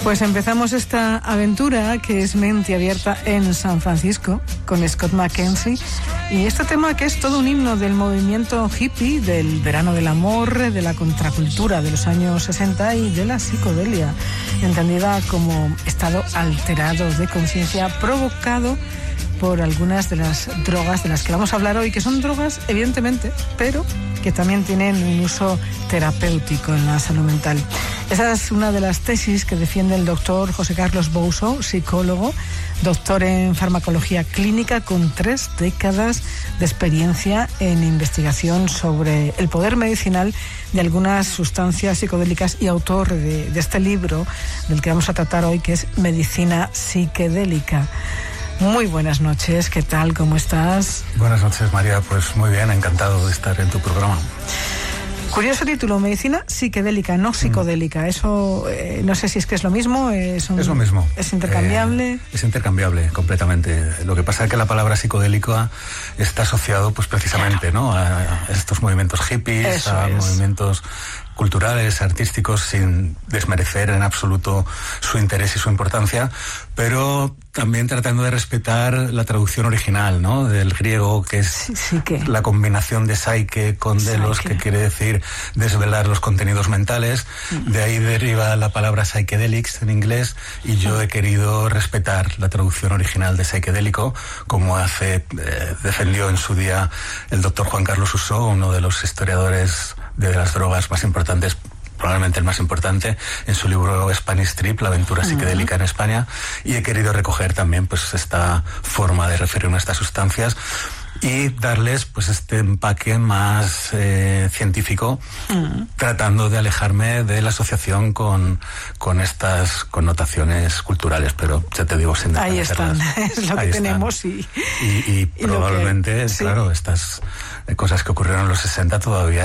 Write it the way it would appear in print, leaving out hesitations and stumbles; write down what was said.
Pues empezamos esta aventura que es Mente Abierta en San Francisco con Scott McKenzie y este tema que es todo un himno del movimiento hippie, del verano del amor, de la contracultura de los años 60 y de la psicodelia, entendida como estado alterado de conciencia provocado por algunas de las drogas de las que vamos a hablar hoy, que son drogas evidentemente, pero que también tienen un uso terapéutico en la salud mental. Esa es una de las tesis que defiende el doctor José Carlos Bouso, psicólogo, doctor en farmacología clínica con 3 décadas de experiencia en investigación sobre el poder medicinal de algunas sustancias psicodélicas y autor de este libro del que vamos a tratar hoy, que es Medicina Psiquedélica. Muy buenas noches, ¿qué tal? ¿Cómo estás? Buenas noches, María, pues muy bien, encantado de estar en tu programa. Curioso título, Medicina Psiquedélica, no psicodélica. Eso no sé si es que es lo mismo. Es lo mismo. ¿Es intercambiable? Es intercambiable, completamente. Lo que pasa es que la palabra psicodélica está asociado, pues precisamente, ¿no? A estos movimientos hippies, movimientos culturales, artísticos, sin desmerecer en absoluto su interés y su importancia, pero también tratando de respetar la traducción original, ¿no? Del griego, que es la combinación de psyche con delos, que quiere decir desvelar los contenidos mentales. De ahí deriva la palabra psychedelics en inglés, y yo he querido respetar la traducción original de psiquedélico, como defendió en su día el doctor Juan Carlos Usó, uno de los historiadores de las drogas más importantes, probablemente el más importante, en su libro Spanish Trip, la aventura psicodélica en España, y he querido recoger también pues esta forma de referirme a estas sustancias y darles pues este empaque más científico, tratando de alejarme de la asociación con estas connotaciones culturales, pero ya te digo, sin ahí están, es lo que tenemos y probablemente, claro, estas cosas que ocurrieron en los 60 todavía